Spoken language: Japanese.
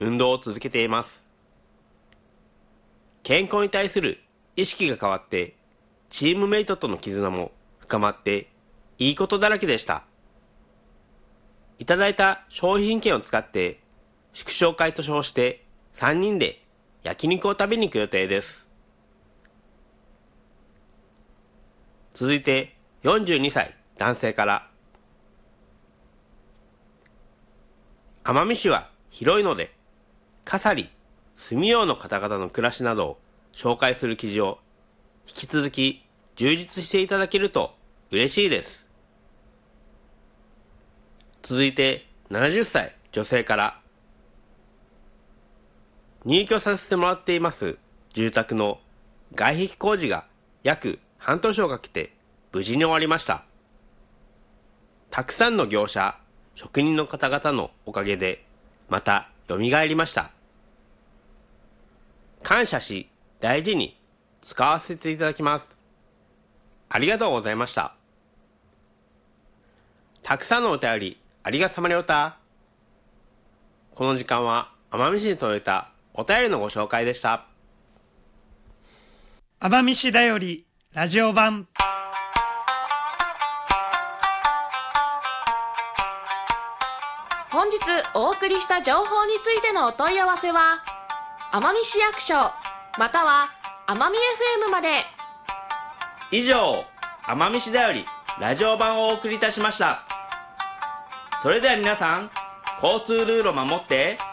運動を続けています。健康に対する意識が変わって、チームメイトとの絆も深まって、いいことだらけでした。いただいた商品券を使って、祝勝会と称して3人で焼肉を食べに行く予定です。続いて42歳男性から。奄美市は広いので、笠利、住用の方々の暮らしなどを紹介する記事を引き続き充実していただけると嬉しいです。続いて70歳女性から。入居させてもらっています住宅の外壁工事が約半年をかけて無事に終わりました。たくさんの業者、職人の方々のおかげでまた蘇りました。感謝し大事に使わせていただきます。ありがとうございました。たくさんのお便りありがさまりょうた。この時間は奄美市に届いたお便りのご紹介でした。 奄美市だよりラジオ版。 本日お送りした情報についてのお問い合わせは奄美市役所または奄美 FM まで。 以上、奄美市だよりラジオ版をお送りいたしました。それでは皆さん、交通ルールを守って